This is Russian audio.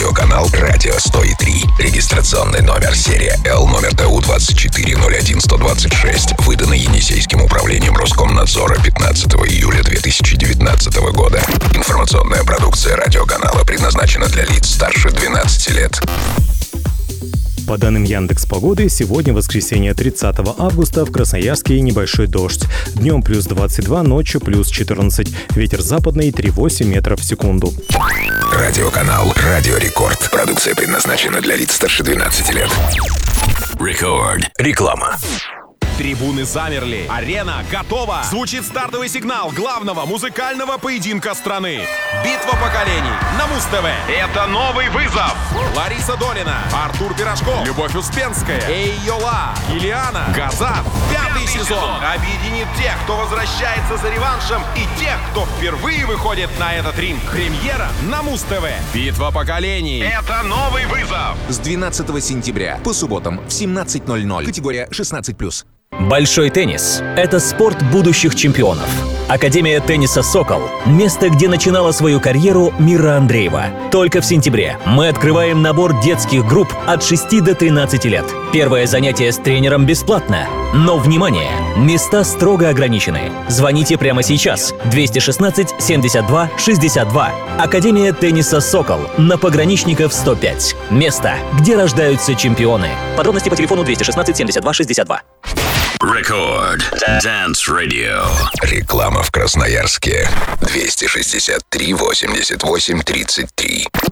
Радиоканал «Радио 103». Регистрационный номер серия Л, номер ТУ 2401126. Выдано Енисейским управлением Роскомнадзора 15 июля 2019 года. Информационная продукция радиоканала предназначена для лиц старше 12 лет. По данным Яндекс.Погоды, сегодня, воскресенье, 30 августа, в Красноярске небольшой дождь. Днем плюс 22, ночью плюс 14. Ветер западный 3,8 метров в секунду. Радиоканал «Радио Рекорд». Продукция предназначена для лиц старше 12 лет. Рекорд. Реклама. Трибуны замерли, арена готова. Звучит стартовый сигнал главного музыкального поединка страны. Битва поколений на Муз-ТВ. Это новый вызов. Лариса Долина, Артур Пирожков, Любовь Успенская, Эй-Йола, Килиана, Газат. Пятый сезон объединит тех, кто возвращается за реваншем, и тех, кто впервые выходит на этот ринг. Премьера на Муз-ТВ. Битва поколений. Это новый вызов. С 12 сентября по субботам в 17:00. Категория 16+. Большой теннис – это спорт будущих чемпионов. Академия тенниса «Сокол» – место, где начинала свою карьеру Мира Андреева. Только в сентябре мы открываем набор детских групп от 6 до 13 лет. Первое занятие с тренером бесплатно. Но, внимание, места строго ограничены. Звоните прямо сейчас. 216 72 62. Академия тенниса «Сокол» на Пограничников 105. Место, где рождаются чемпионы. Подробности по телефону 216 72 62. Рекорд. Dance Radio. Реклама в Красноярске. 263 88 33.